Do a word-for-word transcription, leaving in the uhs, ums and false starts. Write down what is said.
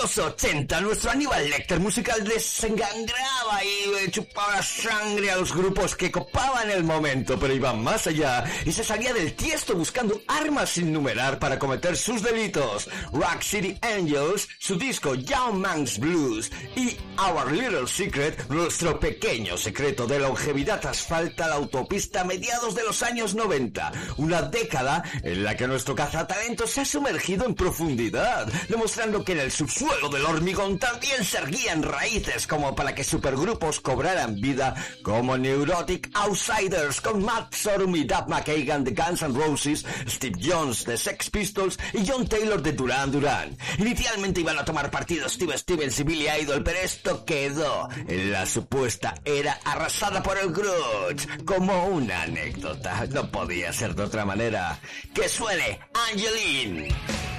los ochenta, nuestro Aníbal Lecter musical desengangraba y chupaba sangre a los grupos que copaban el momento, pero iban más allá y se salía del tiesto buscando armas sin numerar para cometer sus delitos. Rock City Angels, su disco Young Man's Blues y Our Little Secret, nuestro pequeño secreto de longevidad asfalta la autopista a mediados de los años noventa, una década en la que nuestro cazatalento se ha sumergido en profundidad, demostrando que en el subsuelo del hormigón también se erguían raíces como para que supergrupos cobraran vida como Neurotic Outsiders con Matt Sorum y Duff McKagan de Guns N' Roses, Steve Jones de Sex Pistols y John Taylor de Duran Duran. Inicialmente iban a tomar partido Steve Stevens y Billy Idol, pero esto quedó en la supuesta era arrasada por el grunge como una anécdota. No podía ser de otra manera. ¡Que suene Angeline!